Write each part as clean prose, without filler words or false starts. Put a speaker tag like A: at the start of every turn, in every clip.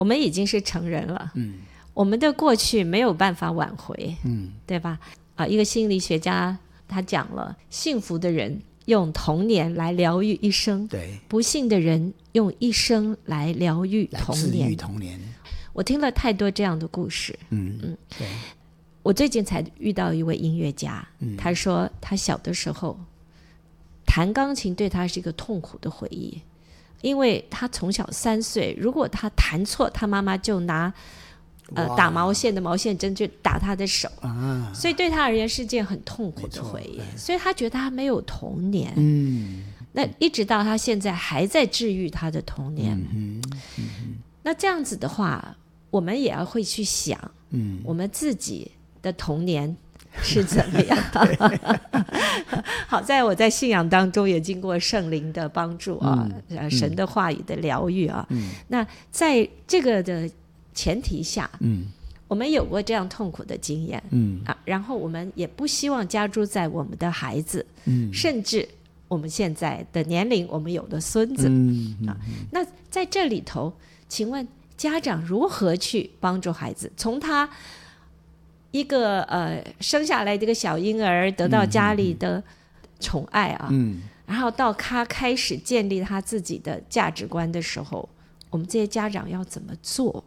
A: 我们已经是成人了，我们的过去没有办法挽回，对吧？一个心理学家他讲了，幸福的人用童年来疗愈一生，
B: 对，
A: 不幸的人用一生来疗愈童
B: 来治
A: 年。
B: 愈童年。
A: 我听了太多这样的故事。
B: 对，
A: 我最近才遇到一位音乐家，他说他小的时候弹钢琴对他是一个痛苦的回忆，因为他从小3岁，如果他弹错，他妈妈就拿打毛线的毛线针就打他的手，所以对他而言是件很痛苦的回忆，所以他觉得他没有童年。那一直到他现在还在治愈他的童年。那这样子的话，我们也要会去想，我们自己的童年是怎么样。好在我在信仰当中也经过圣灵的帮助啊，神的话语的疗愈啊。那在这个的前提下，我们有过这样痛苦的经验，然后我们也不希望加诸在我们的孩子，甚至我们现在的年龄，我们有的孙子，那在这里头，请问家长如何去帮助孩子，从他一个生下来的一个小婴儿得到家里的宠爱啊，然后到他开始建立他自己的价值观的时候，我们这些家长要怎么做？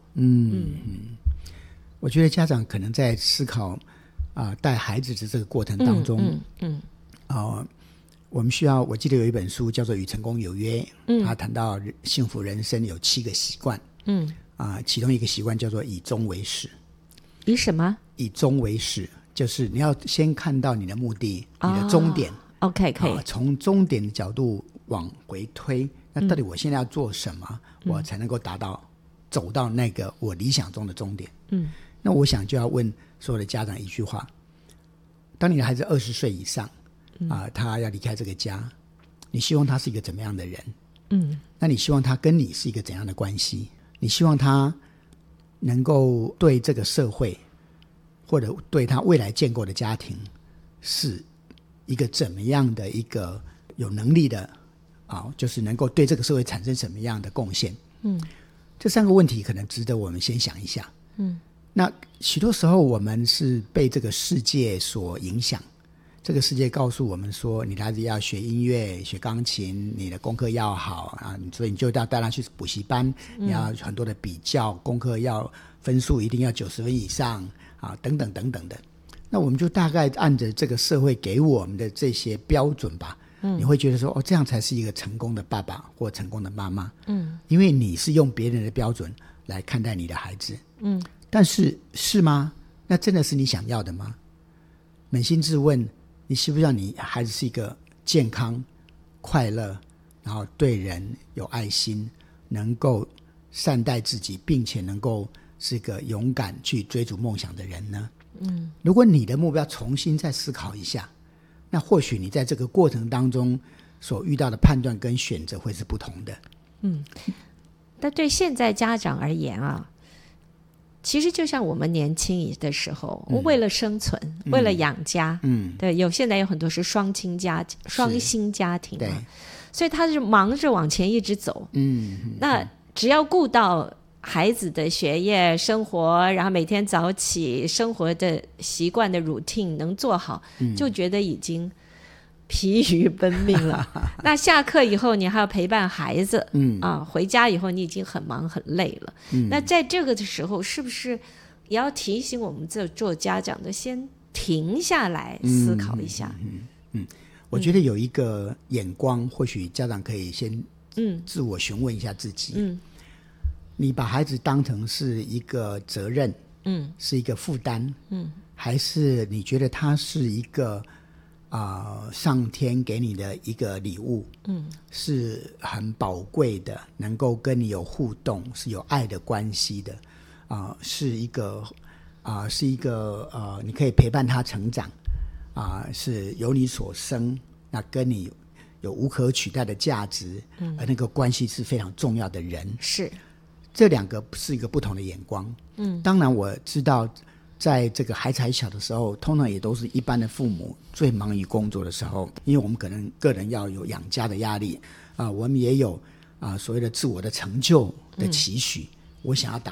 B: 我觉得家长可能在思考带孩子的这个过程当中，我们需要，我记得有一本书叫做《与成功有约》，他谈到幸福人生有7个习惯，其中一个习惯叫做以终为始。
A: 以什么？
B: 以终为始，就是你要先看到你的目的，你的终点。
A: OK， 可以
B: 从终点的角度往回推，那到底我现在要做什么，我才能够走到那个我理想中的终点？那我想就要问所有的家长一句话：当你的孩子20岁以上，他要离开这个家，你希望他是一个怎么样的人？那你希望他跟你是一个怎样的关系？你希望他能够对这个社会或者对他未来建构的家庭是一个怎么样的一个有能力的就是能够对这个社会产生什么样的贡献？这3个问题可能值得我们先想一下。那许多时候我们是被这个世界所影响，这个世界告诉我们说，你的孩子要学音乐、学钢琴，你的功课要好所以你就要带他去补习班，你要很多的比较，功课要分数一定要90分以上等等等等的。那我们就大概按着这个社会给我们的这些标准吧，你会觉得说，这样才是一个成功的爸爸或成功的妈妈。因为你是用别人的标准来看待你的孩子。但是吗？那真的是你想要的吗？扪心自问，你希不希望你孩子是一个健康、快乐，然后对人有爱心，能够善待自己，并且能够是个勇敢去追逐梦想的人呢？如果你的目标重新再思考一下，那或许你在这个过程当中所遇到的判断跟选择会是不同的。
A: 但对现在家长而言其实就像我们年轻的时候，为了生存，为了养家，对，现在有很多是双薪家庭所以他是忙着往前一直走。那只要顾到孩子的学业生活，然后每天早起生活的习惯的 routine 能做好，就觉得已经疲于奔命了。那下课以后你还要陪伴孩子，回家以后你已经很忙很累了。那在这个的时候，是不是也要提醒我们做家长的先停下来思考一下？
B: 我觉得有一个眼光，或许家长可以先自我询问一下自己。你把孩子当成是一个责任，是一个负担，还是你觉得他是一个上天给你的一个礼物，是很宝贵的，能够跟你有互动，是有爱的关系的，是一个你可以陪伴他成长，是由你所生，那跟你有无可取代的价值，而那个关系是非常重要的人。
A: 是
B: 这2个是一个不同的眼光。当然我知道在这个孩子还小的时候，通常也都是一般的父母最忙于工作的时候，因为我们可能个人要有养家的压力我们也有所谓的自我的成就的期许，我想要达